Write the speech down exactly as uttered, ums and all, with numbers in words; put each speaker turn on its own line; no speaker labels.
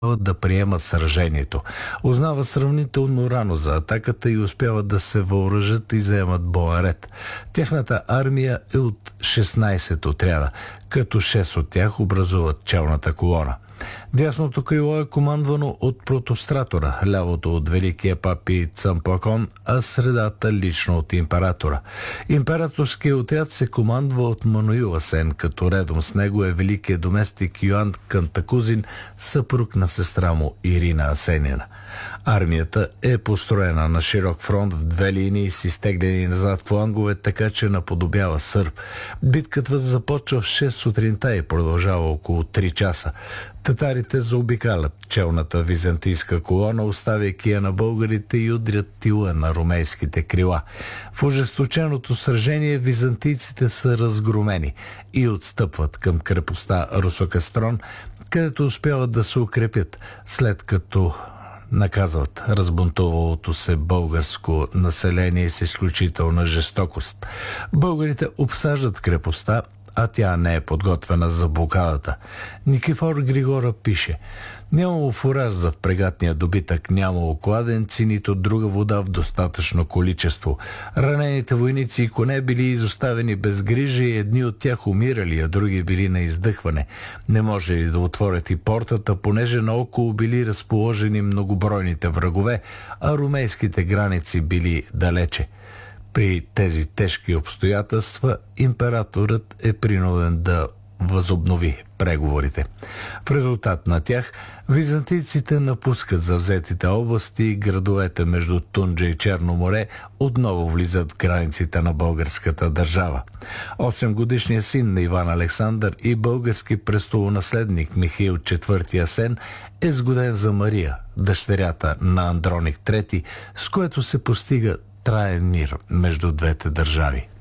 да приемат сражението. Узнават сравнително рано за атаката и успяват да се въоръжат и заемат боен ред. Тяхната армия е от шестнайсет отряда, като шест от тях образуват челната колона. Дясното крило е командвано от протостратора, лявото от великия папи Цамплакон, а средата лично от императора. Императорският отряд се командва от Мануил Асен, като редом с него е великият доместик Йоан Кантакузин, съпруг на сестра му Ирина Асенина. Армията е построена на широк фронт в две линии с изтеглени назад флангове, така че наподобява сърб. Битката започва в шест сутринта и продължава около три часа. Татарите заобикалят челната византийска колона, оставяйки я на българите и удрят тила на румейските крила. В ожесточеното сражение византийците са разгромени и отстъпват към крепостта Русокастрон, където успяват да се укрепят, след като наказват разбунтувалото се българско население с изключителна жестокост. Българите обсаждат крепостта, а тя не е подготвена за блокадата. Никифор Григора пише: нямало фураж за впрегатния добитък, нямало кладенци, нито друга вода в достатъчно количество. Ранените войници и коне били изоставени без грижа и едни от тях умирали, а други били на издъхване. Не може ли да отворят и портата, понеже наоколо били разположени многобройните врагове, а румейските граници били далече. При тези тежки обстоятелства императорът е принуден да възобнови преговорите. В резултат на тях византийците напускат завзетите области и градовете между Тунджа и Черно море отново влизат в границите на българската държава. Осемгодишният син на Иван Александър и български престолонаследник Михаил четвърти Асен е сгоден за Мария, дъщерята на Андроник трети, с което се постига траен мир между двете държави.